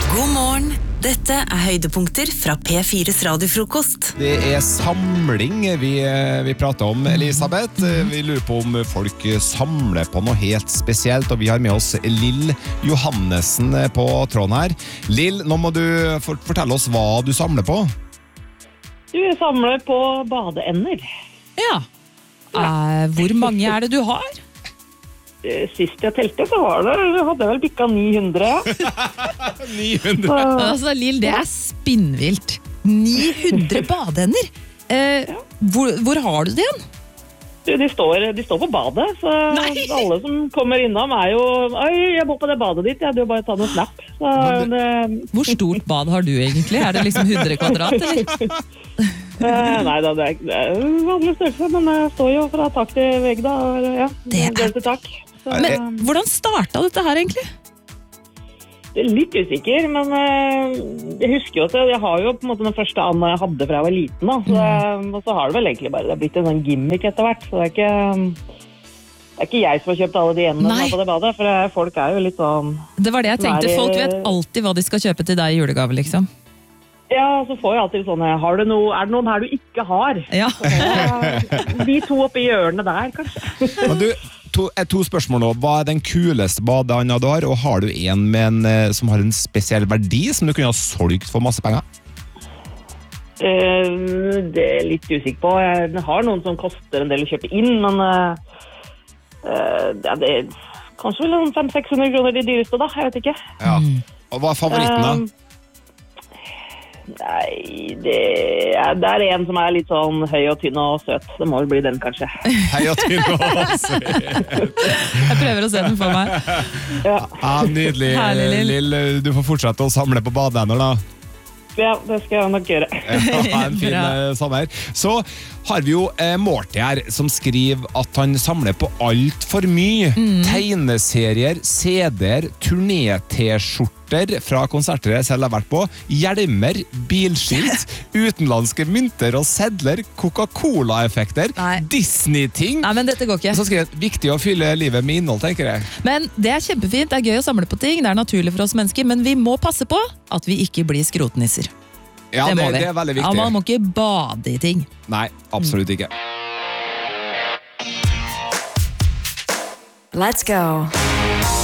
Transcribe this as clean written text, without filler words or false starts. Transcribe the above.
God morgen, dette høydepunkter fra P4's radiofrokost. Det samling vi prater om, Elisabeth. Vi lurer på om folk samler på noe helt spesielt, og vi har med oss Lill Johannessen på tråden her. Lill, nå må du fortelle oss hva du samler på. Du samler på badeender. Ja. Hvor mange det du har? Sist jeg telte, så hadde jeg vel bikka 900. 900? Altså, Lill, det spinnvilt. 900 badeender. Hvor har du det igjen? De står på badet, så alle som kommer innom jo «Oi, jeg må på det badet ditt, du bare ta noen snap». Hvor stort bad har du egentlig? Det liksom 100 kvadrat, eller? Nei da, det vanlig størrelse, men jeg står jo fra tak til vegg da, del til tak. Så, men hvordan startet dette her egentlig? Det litt usikker, men jeg husker jo at jeg har jo på en måte den første Anna jeg hadde fra jeg var liten da, og så har det vel egentlig bare blitt en sånn gimmick etter hvert, så det ikke jeg som har kjøpt alle de endene på det badet, for folk jo litt sånn... Det var det jeg tenkte, folk vet alltid hva de skal kjøpe til deg i julegave, liksom. Ja, så får jeg alltid sånn, er det noen her du ikke har? Ja. De to oppi hjørnet der, kanskje. Men du, to spørsmål nå. Hva den kuleste badeanda du har, og har du en som har en spesiell verdi, som du kunne ha solgt for masse penger? Det litt usikker på. Jeg har noen som koster en del å kjøpe inn, men det kanskje vel 500-600 kroner de dyreste da, jeg vet ikke. Ja. Og hva favoritten da? Nei, det en som litt sånn høy og tynn og søt. Det må vel bli den, kanskje. Høy og tynn og søt. Jeg prøver å se den for meg. Ja, nydelig. Herlig, Lill. Du får fortsette å samle på badeender da. Ja, det skal jeg nok gjøre. Ja, en fin sommer. Så har vi jo Morty her, som skriver at han samler på alt for mye. Tegneserier, CD-er, turné-t-skjorter fra konserter jeg selv har vært på, hjelmer, bilskilt, utenlandske mynter og sedler, Coca-Cola-effekter, Disney-ting. Nei, men dette går ikke. Så skriver han, viktig å fylle livet med innhold, tenker jeg. Men det kjempefint, det gøy å samle på ting, det naturlig for oss mennesker, men vi må passe på at vi ikke blir skrotnisser. Ja, det veldig viktig. Ja, man må ikke bade i ting. Nei, absolutt ikke. Let's go.